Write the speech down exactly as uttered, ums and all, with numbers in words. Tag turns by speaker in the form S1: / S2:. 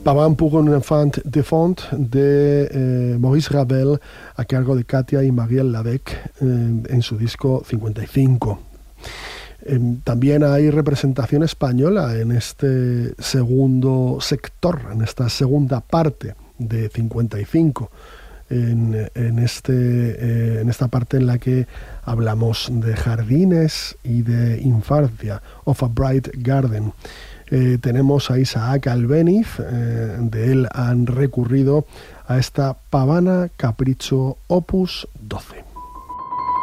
S1: Pavane pour un enfant de fond de eh, Maurice Ravel a cargo de Katia y Marielle Lavec eh, en su disco cincuenta y cinco. Eh, también hay representación española en este segundo sector, en esta segunda parte de cincuenta y cinco. En, en, este, eh, en esta parte en la que hablamos de jardines y de infancia, Of a Bright Garden. Eh, tenemos a Isaac Albéniz, eh, de él han recurrido a esta Pavana Capricho Opus doce.